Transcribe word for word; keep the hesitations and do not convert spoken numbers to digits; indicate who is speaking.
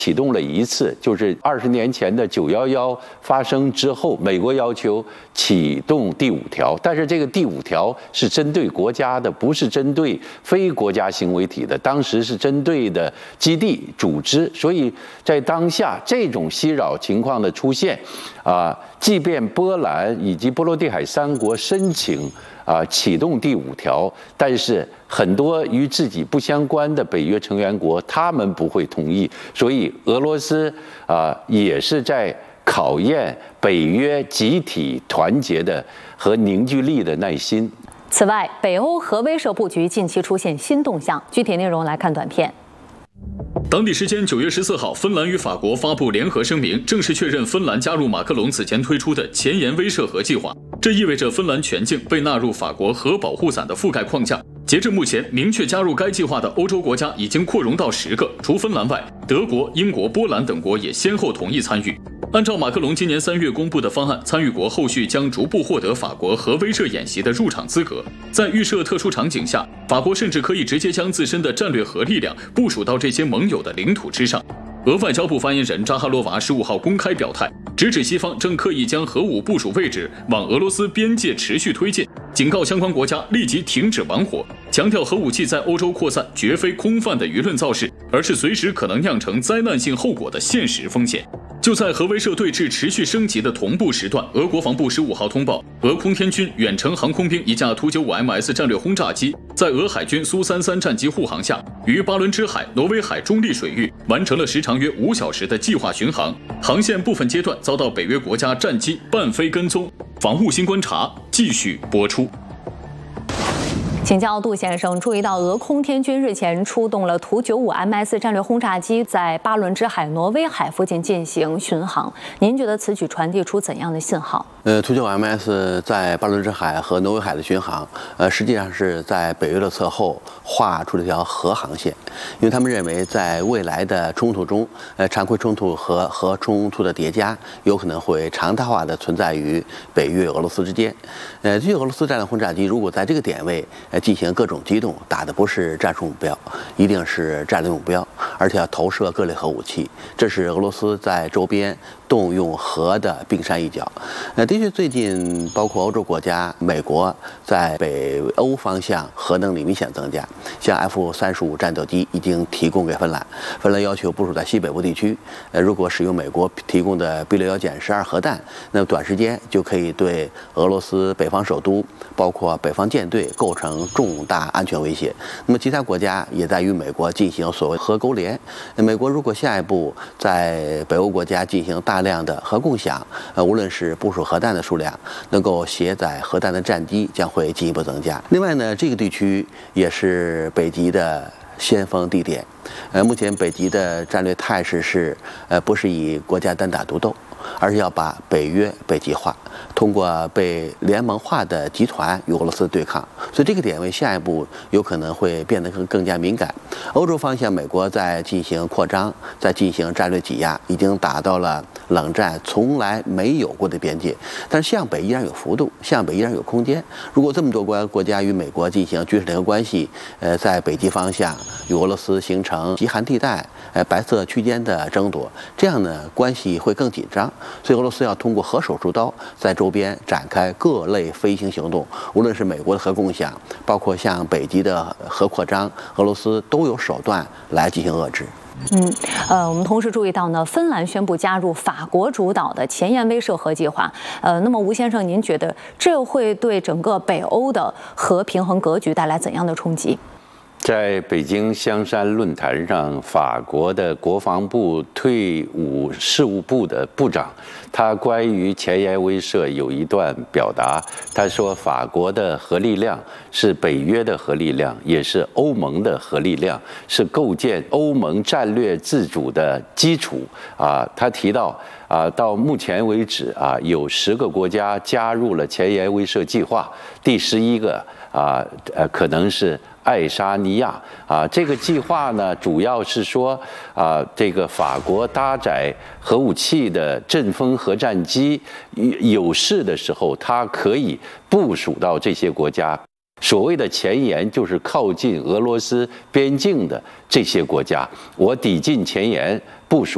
Speaker 1: 启动了一次，就是二十年前的九一一发生之后，美国要求启动第五条，但是这个第五条是针对国家的，不是针对非国家行为体的。当时是针对的基地组织，所以在当下这种袭扰情况的出现，啊，即便波兰以及波罗的海三国申请啊启动第五条，但是很多与自己不相关的北约成员国，他们不会同意，所以俄罗斯啊也是在考验北约集体团结的和凝聚力的耐心。
Speaker 2: 此外，北欧核威慑布局近期出现新动向，具体内容来看短片。
Speaker 3: 当地时间九月十四号，芬兰与法国发布联合声明，正式确认芬兰加入马克龙此前推出的前沿威慑核计划。这意味着芬兰全境被纳入法国核保护伞的覆盖框架。截至目前，明确加入该计划的欧洲国家已经扩容到十个，除芬兰外，德国、英国、波兰等国也先后同意参与。按照马克龙今年三月公布的方案，参与国后续将逐步获得法国核威慑演习的入场资格。在预设特殊场景下，法国甚至可以直接将自身的战略核力量部署到这些盟友的领土之上。俄外交部发言人扎哈罗娃十五号公开表态，直指西方正刻意将核武部署位置往俄罗斯边界持续推进，警告相关国家立即停止玩火，强调核武器在欧洲扩散绝非空泛的舆论造势，而是随时可能酿成灾难性后果的现实风险。就在核威慑对峙持续升级的同步时段，俄国防部十五号通报，俄空天军远程航空兵一架图九五 M S 战略轰炸机，在俄海军苏三三战机护航下，于巴伦支海、挪威海中立水域完成了时长约五小时的计划巡航，航线部分阶段遭到北约国家战机伴飞跟踪。防务新观察继续播出。
Speaker 2: 请教杜先生，注意到俄空天军日前出动了图九五 M S 战略轰炸机，在巴伦支海、挪威海附近进行巡航。您觉得此举传递出怎样的信号？
Speaker 4: 呃，图九 M S 在巴伦支海和挪威海的巡航，呃，实际上是在北约的侧后画出了一条核航线，因为他们认为在未来的冲突中，呃，常规冲突和核冲突的叠加有可能会常态化的存在于北约俄罗斯之间。呃，这俄罗斯战略轰炸机如果在这个点位呃进行各种机动，打的不是战术目标，一定是战略目标，而且要投射各类核武器，这是俄罗斯在周边动用核的冰山一角。呃，的确，最近包括欧洲国家、美国在北欧方向核能力明显增加，像 F 三十五战斗机已经提供给芬兰，芬兰要求部署在西北部地区。呃，如果使用美国提供的 B 六一减十二核弹，那么短时间就可以对俄罗斯北方首都，包括北方舰队构成重大安全威胁。那么其他国家也在与美国进行所谓核勾连。美国如果下一步在北欧国家进行大量的核共享，呃，无论是部署核弹的数量，能够携载核弹的战机将会进一步增加。另外呢，这个地区也是北极的先锋地点。呃，目前北极的战略态势是，呃，不是以国家单打独斗，而是要把北约北极化，通过被联盟化的集团与俄罗斯对抗。所以这个点位下一步有可能会变得更更加敏感。欧洲方向，美国在进行扩张，在进行战略挤压，已经达到了冷战从来没有过的边界。但是向北依然有幅度，向北依然有空间。如果这么多国国家与美国进行军事联合关系，呃，在北极方向与俄罗斯形成极寒地带、呃白色区间的争夺，这样呢关系会更紧张。所以俄罗斯要通过核手术刀在周边展开各类飞行行动，无论是美国的核共享，包括像北极的核扩张，俄罗斯都有手段来进行遏制。
Speaker 2: 嗯，呃，我们同时注意到呢，芬兰宣布加入法国主导的前沿威慑核计划。呃，那么吴先生，您觉得这会对整个北欧的核平衡格局带来怎样的冲击？
Speaker 1: 在北京香山论坛上，法国的国防部退伍事务部的部长，他关于前沿威慑有一段表达，他说法国的核力量是北约的核力量，也是欧盟的核力量，是构建欧盟战略自主的基础啊。他提到啊，到目前为止啊，有十个国家加入了前沿威慑计划，第十一个啊呃可能是爱沙尼亚啊。这个计划呢，主要是说啊，这个法国搭载核武器的阵风核战机，有事的时候，它可以部署到这些国家。所谓的前沿就是靠近俄罗斯边境的这些国家，我抵近前沿部署。